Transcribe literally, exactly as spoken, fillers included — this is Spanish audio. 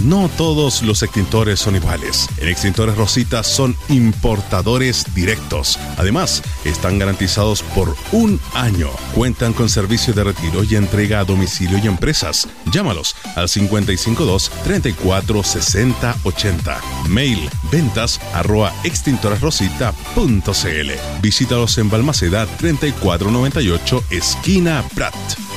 No todos los extintores son iguales. En Extintores Rosita son importadores directos. Además, están garantizados por un año. Cuentan con servicio de retiro y entrega a domicilio y empresas. Llámalos al cincuenta y cinco dos, treinta y cuatro, sesenta, ochenta. Mail ventas arroba extintores rosita punto cl. Visítalos en Balmaceda treinta y cuatro noventa y ocho, esquina Prat.